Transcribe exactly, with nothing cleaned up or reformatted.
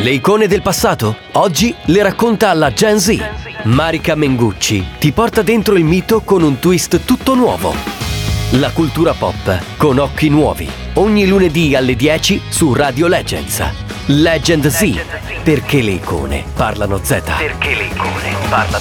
Le icone del passato? Oggi le racconta alla Gen Z. Marica Mengucci ti porta dentro il mito con un twist tutto nuovo. La cultura pop con occhi nuovi. Ogni lunedì alle dieci su Radio Legends. Legend Z. Perché le icone parlano Z. Perché le icone parlano